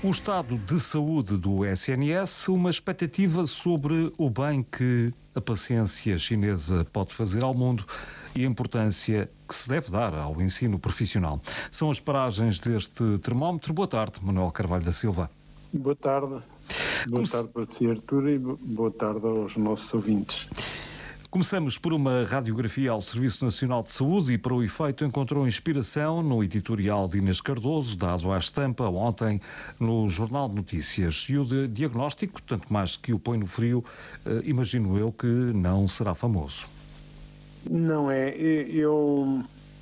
O estado de saúde do SNS, uma expectativa sobre o bem que a paciência chinesa pode fazer ao mundo e a importância que se deve dar ao ensino profissional. São as paragens deste termómetro. Boa tarde, Manuel Carvalho da Silva. Boa tarde. Boa tarde para si, Artur, e boa tarde aos nossos ouvintes. Começamos por uma radiografia ao Serviço Nacional de Saúde e, para o efeito, encontrou inspiração no editorial de Inês Cardoso, dado à estampa ontem no Jornal de Notícias. E o diagnóstico, tanto mais que o põe no frio, imagino eu que não será famoso. Não é. Eu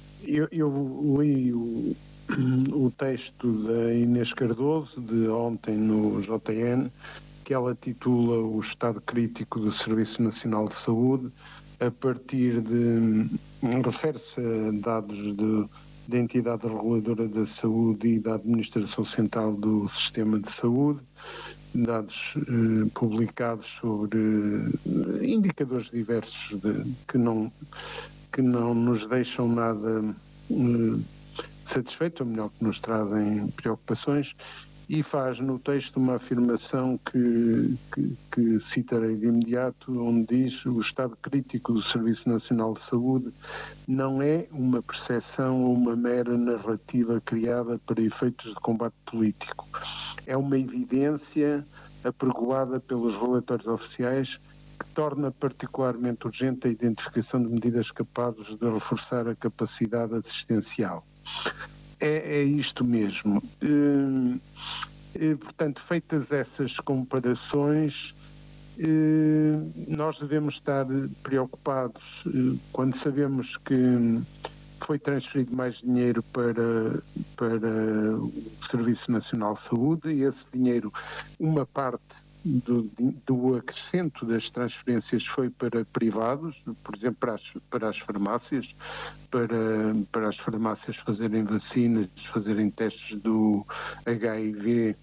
li o texto da Inês Cardoso de ontem no JN, que ela titula O Estado Crítico do Serviço Nacional de Saúde, a partir de... refere-se a dados da entidade reguladora da saúde e da administração central do sistema de saúde, dados publicados sobre indicadores diversos que não nos deixam nada satisfeitos, ou melhor, que nos trazem preocupações, e faz no texto uma afirmação que citarei de imediato, onde diz: o estado crítico do Serviço Nacional de Saúde não é uma percepção ou uma mera narrativa criada para efeitos de combate político. É uma evidência apregoada pelos relatórios oficiais que torna particularmente urgente a identificação de medidas capazes de reforçar a capacidade assistencial. É isto mesmo. Portanto, feitas essas comparações, nós devemos estar preocupados quando sabemos que foi transferido mais dinheiro para o Serviço Nacional de Saúde, e esse dinheiro, uma parte do acrescento das transferências foi para privados, por exemplo, para as farmácias, para as farmácias fazerem vacinas, fazerem testes do HIV,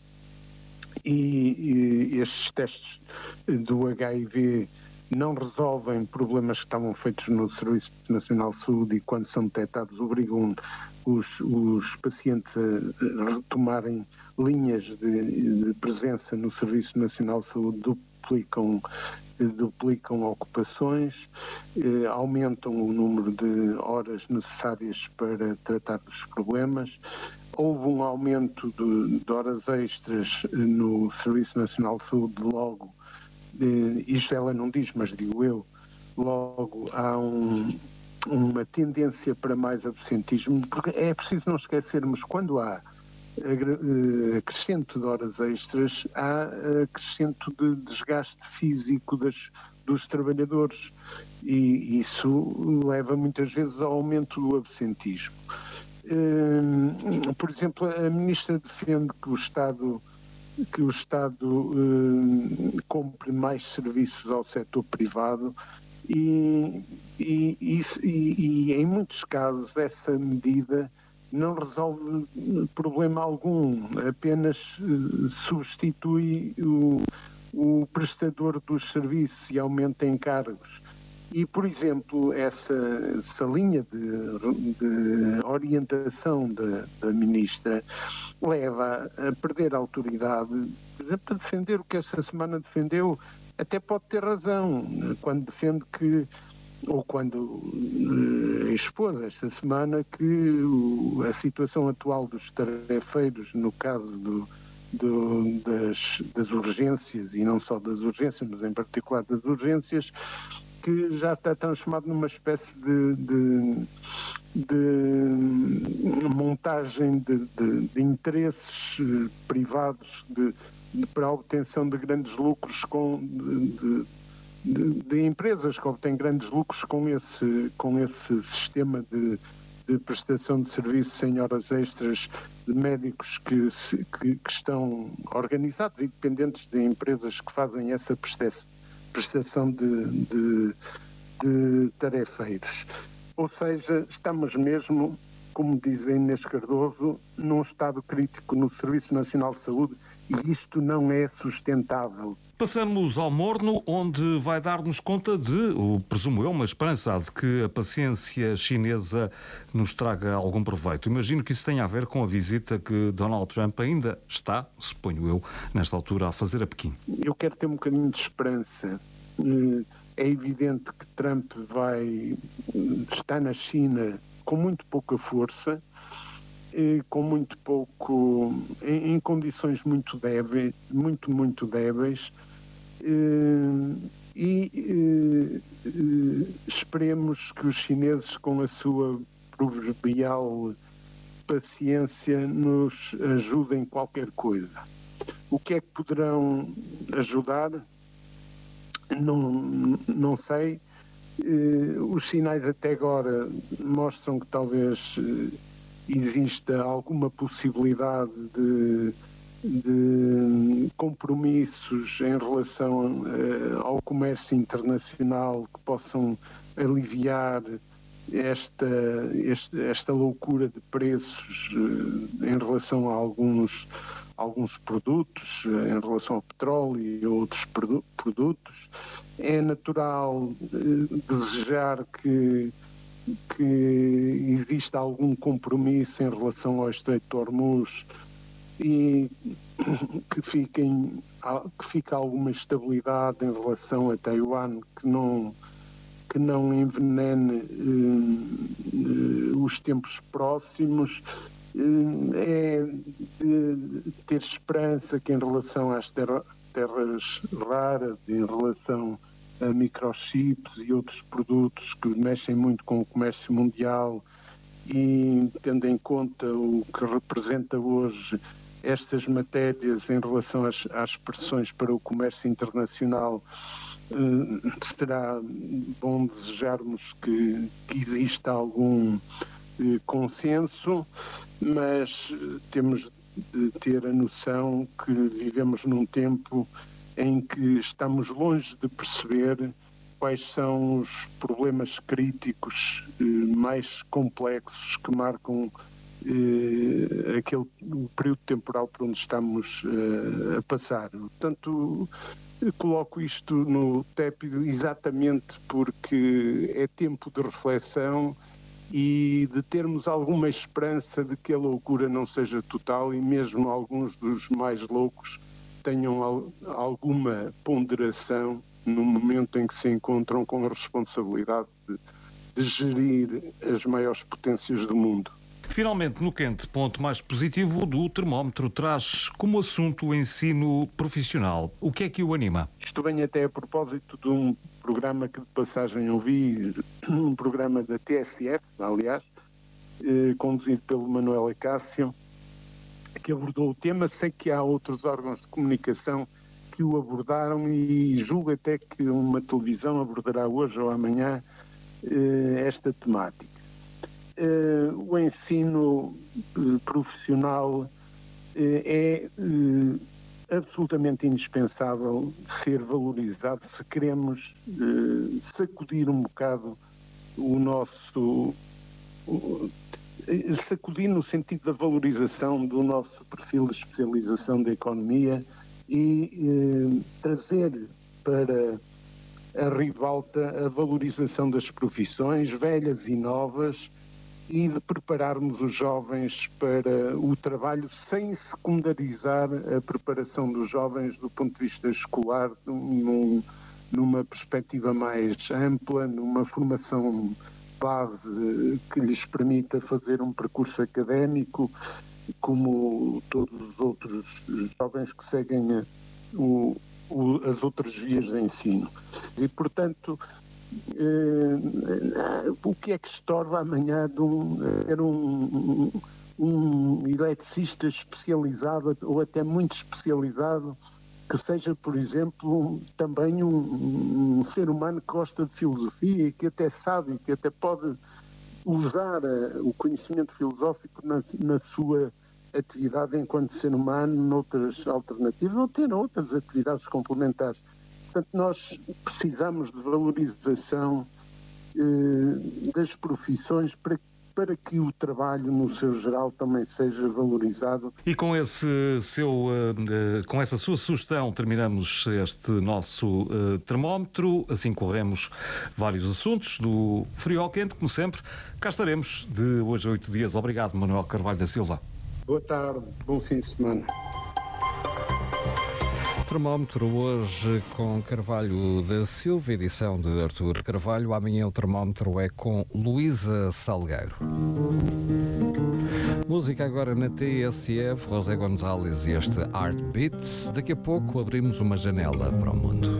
e estes testes do HIV não resolvem problemas que estavam feitos no Serviço Nacional de Saúde, e quando são detectados obrigam os pacientes a retomarem linhas de presença no Serviço Nacional de Saúde, duplicam ocupações, aumentam o número de horas necessárias para tratar dos problemas. Houve um aumento de horas extras no Serviço Nacional de Saúde logo. Isto ela não diz, mas digo eu, logo há uma tendência para mais absentismo, porque é preciso não esquecermos, quando há acrescento de horas extras, há acrescento de desgaste físico dos trabalhadores, e isso leva muitas vezes ao aumento do absentismo. Por exemplo, a Ministra defende que o Estado compre mais serviços ao setor privado, e em muitos casos essa medida não resolve problema algum, apenas substitui o prestador dos serviços e aumenta encargos. E, por exemplo, essa linha de orientação da Ministra leva a perder a autoridade, por exemplo, a defender o que esta semana defendeu. Até pode ter razão quando defende que, ou quando expôs esta semana, que a situação atual dos tarefeiros, no caso das urgências, e não só das urgências, mas em particular das urgências, que já está transformado numa espécie de montagem de interesses privados para a obtenção de grandes lucros de empresas que obtêm grandes lucros com esse sistema de prestação de serviços sem horas extras, de médicos que estão organizados e dependentes de empresas que fazem essa prestação de tarefeiros. Ou seja, estamos mesmo como diz a Inês Cardoso, num estado crítico no Serviço Nacional de Saúde, e isto não é sustentável. Passamos ao morno, onde vai dar-nos conta de, presumo eu, uma esperança de que a paciência chinesa nos traga algum proveito. Imagino que isso tenha a ver com a visita que Donald Trump ainda está, suponho eu, nesta altura, a fazer a Pequim. Eu quero ter um bocadinho de esperança. É evidente que Trump está na China com muito pouca força, com muito pouco, em condições muito débeis, muito débeis, e esperemos que os chineses, com a sua proverbial paciência, nos ajudem em qualquer coisa. O que é que poderão ajudar? Não sei. Os sinais até agora mostram que talvez exista alguma possibilidade de compromissos em relação ao comércio internacional que possam aliviar esta loucura de preços em relação a alguns produtos, em relação ao petróleo e outros produtos. É natural desejar que exista algum compromisso em relação ao Estreito de Hormuz e que fique alguma estabilidade em relação a Taiwan, que não envenene os tempos próximos. É de ter esperança que em relação às terras raras, em relação a microchips e outros produtos que mexem muito com o comércio mundial, e tendo em conta o que representa hoje estas matérias em relação às pressões para o comércio internacional, será bom desejarmos que exista algum consenso, mas temos de ter a noção que vivemos num tempo em que estamos longe de perceber quais são os problemas críticos mais complexos que marcam o período temporal por onde estamos a passar. Portanto, coloco isto no tépido exatamente porque é tempo de reflexão e de termos alguma esperança de que a loucura não seja total e mesmo alguns dos mais loucos tenham alguma ponderação no momento em que se encontram com a responsabilidade de gerir as maiores potências do mundo. Finalmente, no quente, ponto mais positivo do termómetro traz como assunto o ensino profissional. O que é que o anima? Isto vem até a propósito de um programa que de passagem ouvi, um programa da TSF, aliás, conduzido pelo Manuel Acácio, que abordou o tema. Sei que há outros órgãos de comunicação que o abordaram e julgo até que uma televisão abordará hoje ou amanhã esta temática. O ensino profissional é absolutamente indispensável ser valorizado se queremos sacudir um bocado o nosso... sacudir no sentido da valorização do nosso perfil de especialização da economia e trazer para a ribalta a valorização das profissões velhas e novas e de prepararmos os jovens para o trabalho sem secundarizar a preparação dos jovens do ponto de vista escolar, numa perspectiva mais ampla, numa formação base que lhes permita fazer um percurso académico, como todos os outros jovens que seguem as outras vias de ensino. E, portanto, o que é que se torna amanhã de ter um eletricista especializado ou até muito especializado que seja, por exemplo, também um ser humano que gosta de filosofia e que até sabe, que até pode usar o conhecimento filosófico na sua atividade enquanto ser humano, noutras alternativas, ou ter outras atividades complementares. Portanto, nós precisamos de valorização das profissões para para que o trabalho no seu geral também seja valorizado. E com com essa sua sugestão terminamos este nosso termómetro. Assim corremos vários assuntos do frio ao quente, como sempre. Cá estaremos de hoje a 8 dias. Obrigado, Manuel Carvalho da Silva. Boa tarde, bom fim de semana. Termómetro hoje com Carvalho da Silva, edição de Artur Carvalho. Amanhã o termómetro é com Luísa Salgueiro. Música agora na TSF, José Gonzalez e este Heartbeats. Daqui a pouco abrimos uma janela para o mundo.